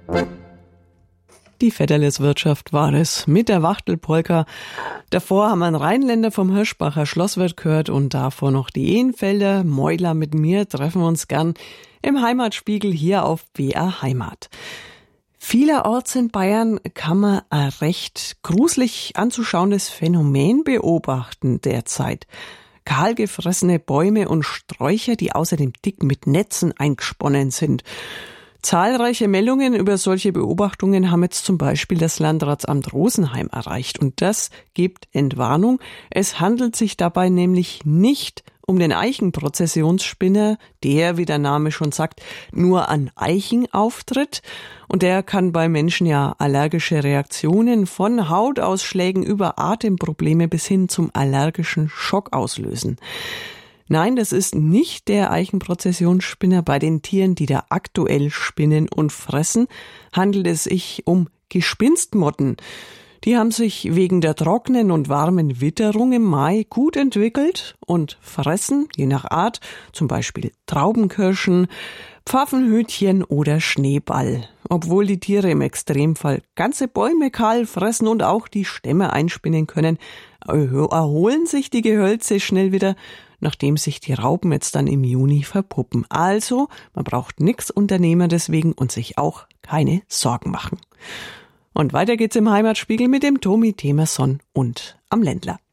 Die Vetterles-Wirtschaft war es mit der Wachtelpolka. Davor haben wir einen Rheinländer vom Hirschbacher Schlosswirt gehört und davor noch die Ehenfelder. Mäuler mit mir treffen uns gern im Heimatspiegel hier auf BR Heimat. Vielerorts in Bayern kann man ein recht gruselig anzuschauendes Phänomen beobachten derzeit. Kahlgefressene Bäume und Sträucher, die außerdem dick mit Netzen eingesponnen sind. Zahlreiche Meldungen über solche Beobachtungen haben jetzt zum Beispiel das Landratsamt Rosenheim erreicht. Und das gibt Entwarnung. Es handelt sich dabei nämlich nicht um den Eichenprozessionsspinner, der, wie der Name schon sagt, nur an Eichen auftritt. Und der kann bei Menschen ja allergische Reaktionen von Hautausschlägen über Atemprobleme bis hin zum allergischen Schock auslösen. Nein, das ist nicht der Eichenprozessionsspinner. Bei den Tieren, die da aktuell spinnen und fressen, handelt es sich um Gespinstmotten. Die haben sich wegen der trockenen und warmen Witterung im Mai gut entwickelt und fressen, je nach Art, zum Beispiel Traubenkirschen, Pfaffenhütchen oder Schneeball. Obwohl die Tiere im Extremfall ganze Bäume kahl fressen und auch die Stämme einspinnen können, erholen sich die Gehölze schnell wieder, nachdem sich die Raupen jetzt dann im Juni verpuppen. Also, man braucht nichts unternehmen deswegen und sich auch keine Sorgen machen. Und weiter geht's im Heimatspiegel mit dem Tomi Temerson und am Ländler.